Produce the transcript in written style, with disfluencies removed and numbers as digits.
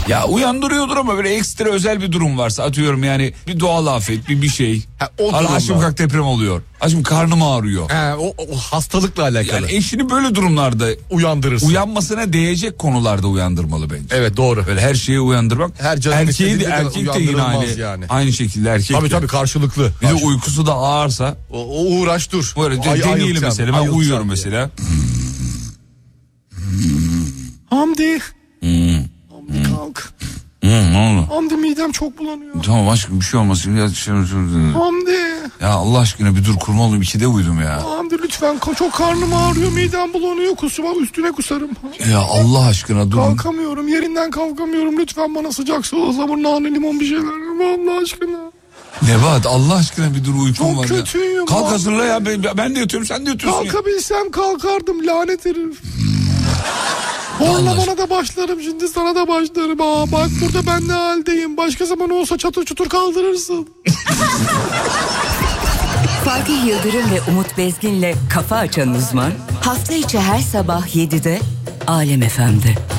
Ya uyandırıyordur ama böyle ekstra özel bir durum varsa, atıyorum yani bir doğal afet, bir şey. Aşkım kalk deprem oluyor. Aşkım karnım ağrıyor. O hastalıkla alakalı. Yani eşini böyle durumlarda uyandırırsın. Uyanmasına değecek konularda uyandırmalı bence. Evet, doğru. Böyle her şeye uyandırmak. Erkek de yine aynı şekilde erkek. Tabii karşılıklı. Bir de uykusu da ağırsa. O uğraş dur. Böyle deneyelim mesela. Ben uyuyorum mesela. Hamdi. Hamdi kalk. Ne oldu? Hamdi midem çok bulanıyor. Tamam aşkım bir şey olmasın. Hamdi. Ya Allah aşkına bir dur, kurban olayım, 2'de uyudum ya. Hamdi lütfen, çok karnım ağrıyor, midem bulanıyor, üstüne kusarım. Ya Allah aşkına durun. Kalkamıyorum, yerinden kalkamıyorum, lütfen bana sıcak su, ıhlamur, nane, limon bir şeyler Allah aşkına. Nebahat Allah aşkına bir dur, uykum var ya. Çok kötüyüm. Kalk hazırla ya, ben de yatıyorum, sen de yatıyorsun. Kalkabilsem kalkardım, lanet herif. Horla bana da başlarım, şimdi sana da başlarım. Bak burada ben ne haldeyim, başka zaman olsa çatır çutur kaldırırsın. Fatih Yıldırım ve Umut Bezgin'le Kafa Açan Uzman hafta içi her sabah 7'de Alem FM'de.